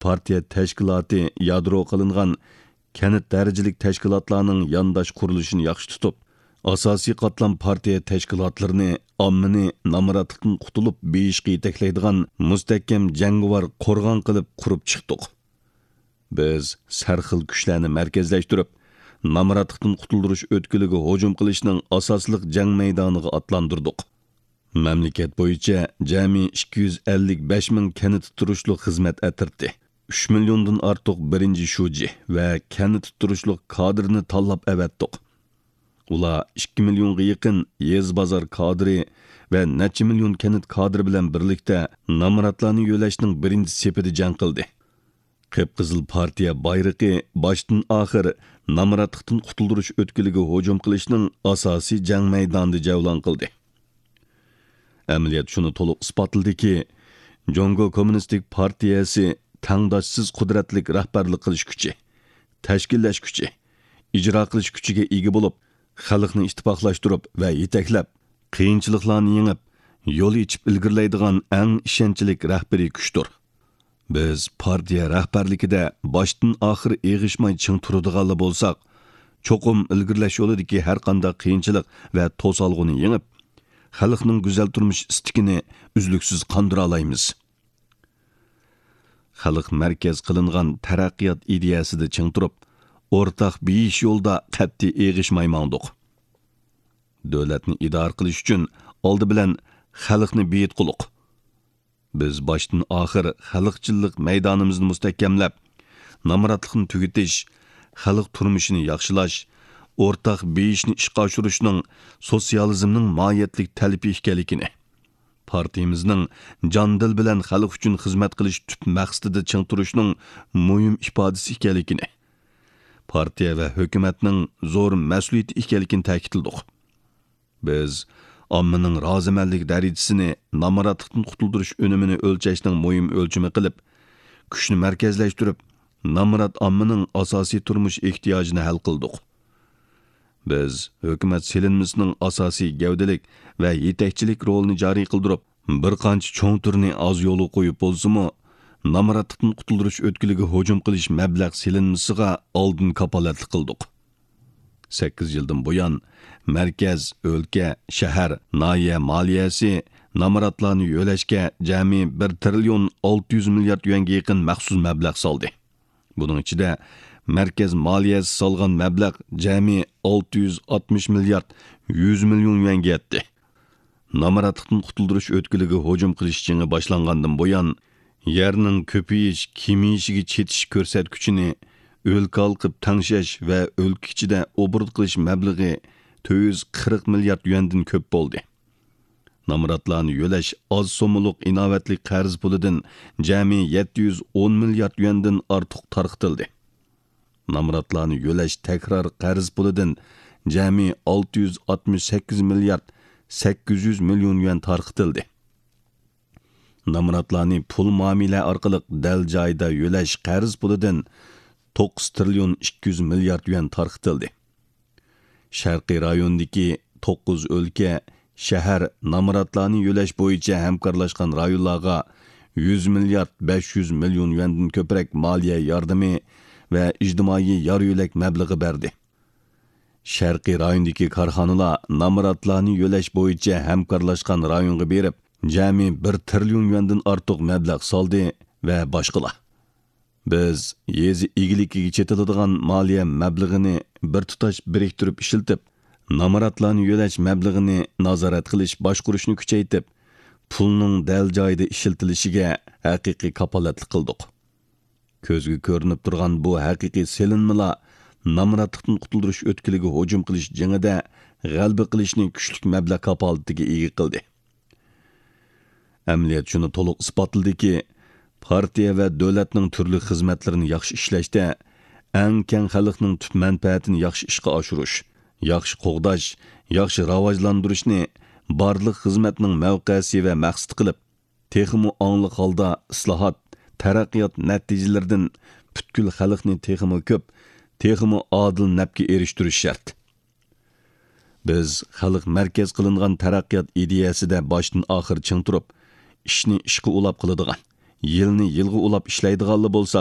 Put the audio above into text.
partiya tashkiloti yadro qilingan kanit darajalik tashkilotlarning yandash qurilishini yaxshi tutib, asosiy qatlam partiya tashkilotlarini ommani namoratlikdan qutulib beyishga yetaklaydigan mustahkam jangovar qo'rg'on qilib qurib chiqdik. Biz sarxil kuchlarni markazlashtirib, namoratlikdan qutuldirish o'tkiliga hujum qilishning asosliq jang maydoniga atlandirdik. Mamlakat bo'yicha jami 255 ming kanit turishliq xizmat atirdi. 3 milliondan ortiq birinchi shuji va kanit turishliq kadrni tanlab avatdik. Ular 2 millionga yaqin yez bozor kadri va necha million kanit kadri bilan birlikda namoratlarni yo'lashning birinchi sepida jang qildi. Qip-qizil partiya bayrog'i boshdan oxir namoratlikdan qutuldirish o'tkiliga hujum qilishning asosiy jang maydonida javlon qildi. Amaliyot shuni to'liq isbotladiki, Jongo Kommunistik partiyasi tangdoshsiz qudratlik rahbarlik qilish kuchi, tashkillash kuchi, ijro qilish kuchiga ega bo'lib, xalqni ittifoqlashtirib va yetaklab, qiyinchiliklarni yengib, yo'l ichib ilgirlaydigan eng ishonchli rahbariy kuchdir. Biz partiya rahbarligida boshdan oxir eg'ishmay ching turadiganlar bo'lsak, cho'qim ilgirlash yo'lidagi har qanday qiyinchilik va to'salg'uni yengib, xalqning go'zal turmush istikini uzluksiz qondira olamiz. Xalq markaz qilingan taraqqiyot ideyasida ching turib, o'rtaq beyish yo'lda qat'iy eg'ishmay mangdiq. Davlatni idora qilish uchun oldi bilan xalqni beyit qiliq. Biz boshdan oxir xalqchillik maydonimizni mustahkamlab, namoratlikni tugatish, xalq turmushini yaxshilash, o'rtaq beyishni ishga oshirishning sotsializmning mohiyatlik talabi ekanligini, partiyamizning jon-dil bilan xalq uchun xizmat qilish tub maqsadida ching turishning muhim ifodasi ekanligini, partiya va hukumatning zo'r mas'uliyati ekanligini ta'kidladik. Biz ommaning rozimanlik darajasini namoratlikdan qutuldirish unumini o'lchashning muhim o'lchami qilib, kuchni markazlashtirib, namorat ommaning asosiy turmush ehtiyojini hal qildik. Biz hukumat silinmasining asosiy gavdalik va yetakchilik rolini joriy qildirib, bir qancha cho'ng turni oz yo'li qo'yib bo'lsa-mu, namoratlikdan qutuldirish o'tkiliga hujum qilish mablag' silinmasiga oldin kapolatlik qildik. 8 yildan buyon markaz, o'lka, shahar, noya moliyasi namoratlarni yo'lashga jami 1 trillion 600 milliard yuanga yaqin maxsus mablag' soldi. Buning ichida markaz moliyasi solgan mablag' jami 660 milliard 100 million yuanga yetdi. Namoratlikdan qutuldirish o'tkiliga hujum qilish jingi boshlangandan buyon yerning ko'payish, kemiyishiga chetish ko'rsatkichini o'lka olqib tangshash va o'lka ichida obord qilish mablag'i 440 milliard yuandan ko'p bo'ldi. Namoratlarni yo'lash oz so'mliq inovatli qarz pulidan jami 710 milliard yuandan ortiq tarqitildi. Namoratlarni yo'lash takror qarz pulidan jami 668 milliard 800 million yuan tarqitildi. Namoratlarni pul muomala orqali dal joyda yo'lash qarz pulidan 9 trillion 200 milliard yuan tarqitildi. Sharqiy rayondagi 9 o'lka, shahar namoratlarni yo'lash bo'yicha hamkorlashgan rayonlarga 100 milliard 500 million yuandan ko'proq moliya yordami va ijtimoiy yor yo'lak mablag'i berdi. Sharqiy rayondagi korxonalar namoratlarni yo'lash bo'yicha hamkorlashgan rayonga berib, jami 1 trillion yuandan ortiq mablag' soldi va boshqalar. Biz yezi egilikiga chetiladigan moliya mablag'ini bir tutash biriktirib ishiltib, namoratlarni yo'lash mablag'ini nazorat qilish, boshqarishni kuchaytirib, pulning dal joyida ishiltilishiga haqiqiy kapolatlik qildik. Ko'zga ko'rinib turgan bu haqiqiy selinmalar namoratlikdan qutuldirish o'tkiliga hujum qilish jangida g'alaba qilishning kuchli mablag' kapolatiga ega qildi. Amaliyot shuni to'liq isbotladiki, partiya va davlatning turli xizmatlarini yaxshi ishlashda eng keng xalqning tub manfaatini yaxshi ishga oshirish, yaxshi qo'g'dash, yaxshi rivojlantirishni barliq xizmatning mavqesi va maqsad qilib, texmi ongliq holda islohot, taraqqiyot natijalaridan butkul xalqni texmi ko'p, texmi adil nafga erishtirish shart. Biz xalq markaz qilingan taraqqiyot ideyasida boshdan oxir ching turib, ishni ishqa ulab qiladigan, yilni yilga ulab ishlaydiganli bo'lsa